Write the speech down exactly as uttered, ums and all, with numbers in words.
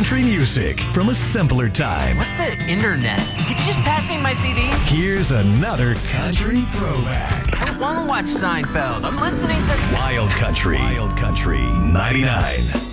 country music from a simpler time. What's the internet? Could you just pass me my C Ds? Here's another country throwback. I don't want to watch Seinfeld. I'm listening to Wild Country. Wild Country ninety-nine.